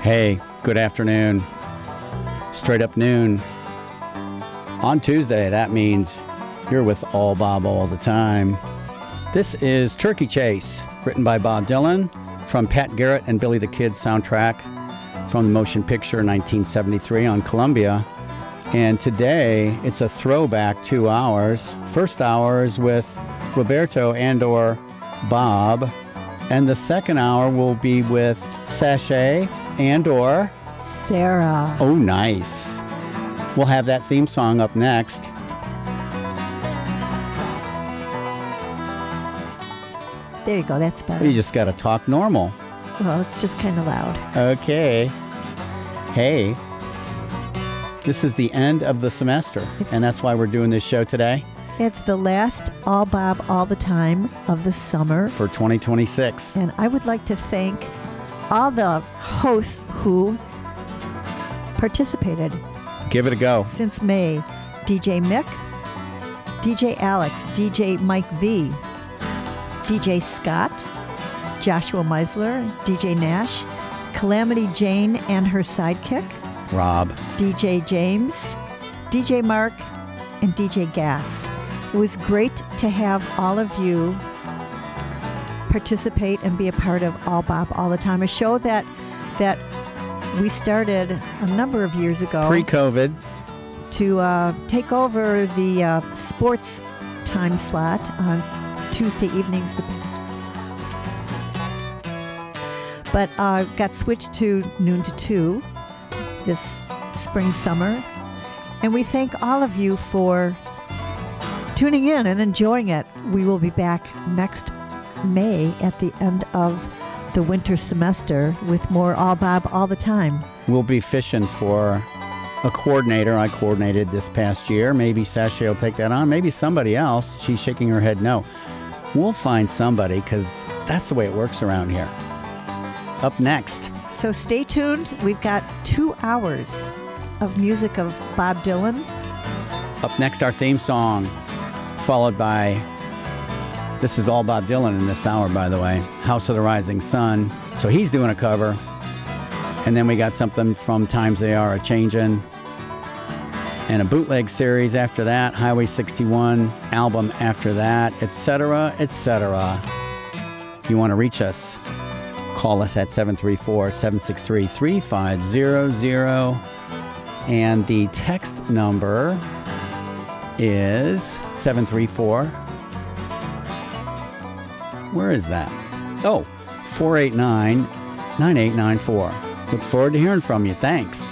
Hey, good afternoon. Straight up noon. On Tuesday, that means you're with All Bob all the time. This is Turkey Chase, written by Bob Dylan, from Pat Garrett and Billy the Kid soundtrack from the motion picture 1973 on Columbia. And today, it's a throwback 2 hours. First hour is with Roberto and/or Bob. And the second hour will be with Sashay and/or Sarah. Oh, nice. We'll have that theme song up next. There you go. That's better. You just got to talk normal. Well, it's just kind of loud. Okay. Hey, this is the end of the semester, and that's why we're doing this show today. It's the last All Bob All the Time of the summer. For 2026. And I would like to thank all the hosts who participated. Give it a go. Since May. DJ Mick, DJ Alex, DJ Mike V, DJ Scott, Joshua Meisler, DJ Nash, Calamity Jane and her sidekick, Rob, DJ James, DJ Mark, and DJ Gas. It was great to have all of you participate and be a part of All Bob All the Time, a show that we started a number of years ago. Pre-COVID. To take over the sports time slot on Tuesday evenings. But got switched to noon to 2 this spring, summer. And we thank all of you for tuning in and enjoying it. We will be back next May at the end of the winter semester with more All Bob All the Time. We'll be fishing for a coordinator. I coordinated this past year. Maybe Sashay will take that on. Maybe somebody else. She's shaking her head no. We'll find somebody because that's the way it works around here. Up next. So stay tuned. We've got 2 hours of music of Bob Dylan. Up next, our theme song, followed by, this is all Bob Dylan in this hour, by the way, House of the Rising Sun. So he's doing a cover. And then we got something from Times They Are A-Changin'. And a bootleg series after that, Highway 61 album after that, etc., etc. If you want to reach us, call us at 734-763-3500. And the text number is 734. Where is that? Oh, 489-9894. Look forward to hearing from you. Thanks.